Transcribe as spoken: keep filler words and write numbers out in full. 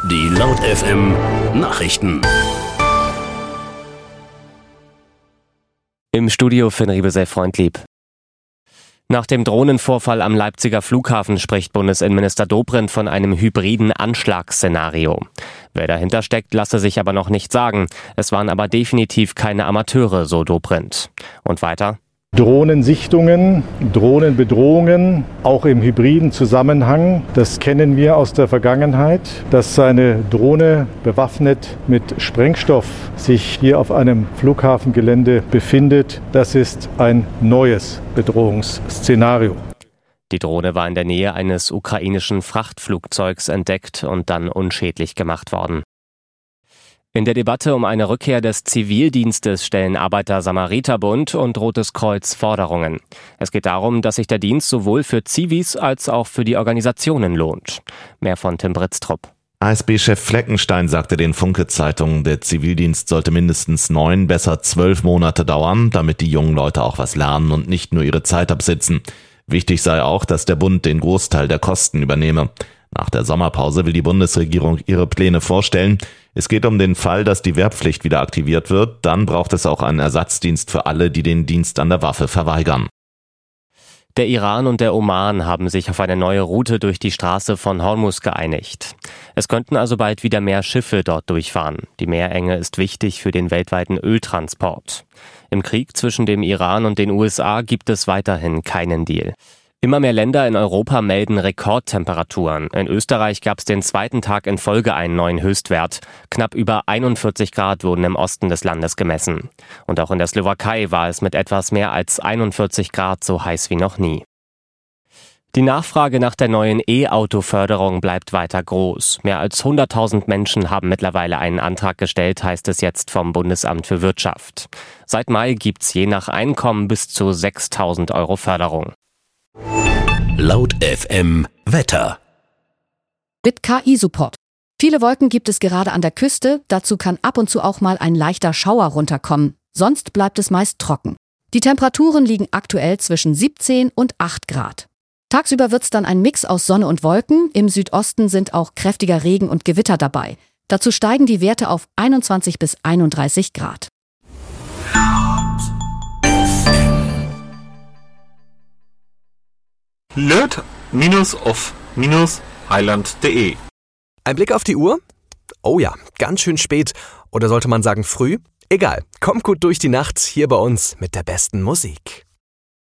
Die Laut F M Nachrichten. Im Studio Finn Riebesell Freundlieb. Nach dem Drohnenvorfall am Leipziger Flughafen spricht Bundesinnenminister Dobrindt von einem hybriden Anschlagsszenario. Wer dahinter steckt, lasse sich aber noch nicht sagen. Es waren aber definitiv keine Amateure, so Dobrindt. Und weiter: Drohnensichtungen, Drohnenbedrohungen, auch im hybriden Zusammenhang, das kennen wir aus der Vergangenheit. Dass eine Drohne bewaffnet mit Sprengstoff sich hier auf einem Flughafengelände befindet, das ist ein neues Bedrohungsszenario. Die Drohne war in der Nähe eines ukrainischen Frachtflugzeugs entdeckt und dann unschädlich gemacht worden. In der Debatte um eine Rückkehr des Zivildienstes stellen Arbeiter-Samariter-Bund und Rotes Kreuz Forderungen. Es geht darum, dass sich der Dienst sowohl für Zivis als auch für die Organisationen lohnt. Mehr von Tim Britztrup. A S B-Chef Fleckenstein sagte den Funke-Zeitungen, der Zivildienst sollte mindestens neun, besser zwölf Monate dauern, damit die jungen Leute auch was lernen und nicht nur ihre Zeit absitzen. Wichtig sei auch, dass der Bund den Großteil der Kosten übernehme. Nach der Sommerpause will die Bundesregierung ihre Pläne vorstellen. Es geht um den Fall, dass die Wehrpflicht wieder aktiviert wird. Dann braucht es auch einen Ersatzdienst für alle, die den Dienst an der Waffe verweigern. Der Iran und der Oman haben sich auf eine neue Route durch die Straße von Hormuz geeinigt. Es könnten also bald wieder mehr Schiffe dort durchfahren. Die Meerenge ist wichtig für den weltweiten Öltransport. Im Krieg zwischen dem Iran und den U S A gibt es weiterhin keinen Deal. Immer mehr Länder in Europa melden Rekordtemperaturen. In Österreich gab es den zweiten Tag in Folge einen neuen Höchstwert. Knapp über einundvierzig Grad wurden im Osten des Landes gemessen. Und auch in der Slowakei war es mit etwas mehr als einundvierzig Grad so heiß wie noch nie. Die Nachfrage nach der neuen E-Auto-Förderung bleibt weiter groß. Mehr als hunderttausend Menschen haben mittlerweile einen Antrag gestellt, heißt es jetzt vom Bundesamt für Wirtschaft. Seit Mai gibt's je nach Einkommen bis zu sechstausend Euro Förderung. Laut F M Wetter. Mit K I-Support. Viele Wolken gibt es gerade an der Küste, dazu kann ab und zu auch mal ein leichter Schauer runterkommen. Sonst bleibt es meist trocken. Die Temperaturen liegen aktuell zwischen siebzehn und acht Grad. Tagsüber wird's dann ein Mix aus Sonne und Wolken, im Südosten sind auch kräftiger Regen und Gewitter dabei. Dazu steigen die Werte auf einundzwanzig bis einunddreißig Grad. Löt-off-highland.de. Ein Blick auf die Uhr? Oh ja, ganz schön spät. Oder sollte man sagen früh? Egal, kommt gut durch die Nacht hier bei uns mit der besten Musik.